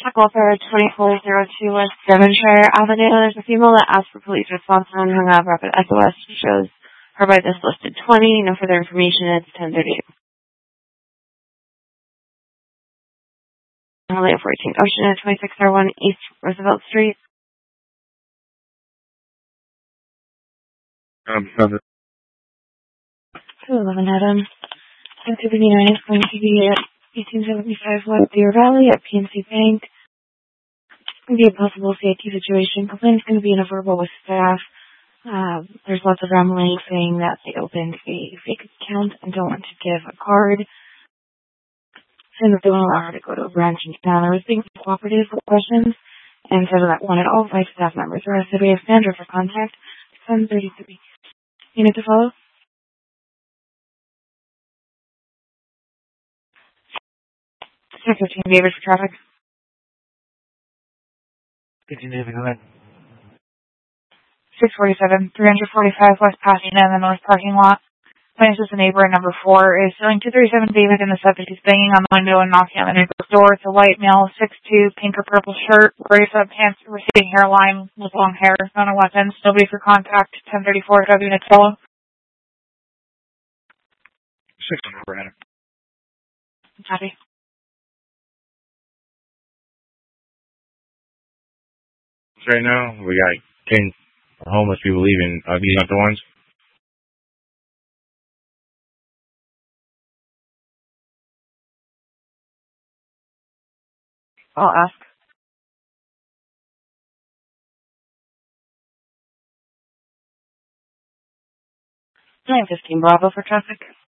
Welfare 2402 West Devonshire Avenue. There's a female that asked for police response on hung up. Rapid SOS shows her by this listed 20. No further information. It's 10:30. Holly at 14 Ocean at 2601 East Roosevelt Street. 211 Adam. Activity 9 is going to be at 1875 West Deer Valley at PNC Bank. It's going to be a possible safety situation. Complaint's going to be in a verbal with staff. There's lots of rambling saying that they opened a fake account and don't want to give a card. Saying that they won't allow her to go to a branch in town. I was being cooperative with questions and said that wanted all 5 staff members arrested. We have Sandra for contact. 733. You need to follow? Check 15 waivers for traffic. 15 days ago, 647, 345 West Pasadena in the north parking lot. My assistant neighbor, number 4, is suing 237 David in the subject. He's banging on the window and knocking on the neighbor's door. It's a white male, 6'2", pink or purple shirt, gray sweatpants, receding hairline with long hair, no weapons, nobody for contact. 1034 W. Nixella. 600 Adam. Copy. Right now, we got 10 homeless people leaving. Are these not the ones? I'll ask. 915 Bravo for traffic.